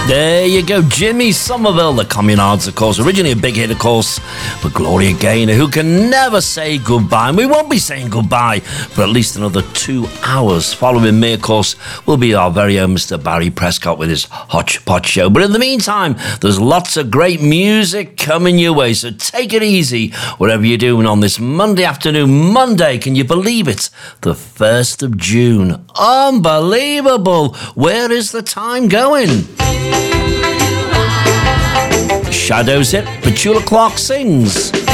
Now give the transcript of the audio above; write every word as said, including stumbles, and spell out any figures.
There you go, Jimmy Somerville, the Communards, of course. Originally a big hit, of course, but Gloria Gaynor, who can never say goodbye. And we won't be saying goodbye for at least another two hours. Following me, of course, will be our very own Mister Barry Prescott with his Hodgepodge Show. But in the meantime, there's lots of great music coming your way, so take it easy, whatever you're doing on this Monday afternoon. Monday, can you believe it? The first of June. Unbelievable. Where is the time going? Shadows it, Petula Clark sings.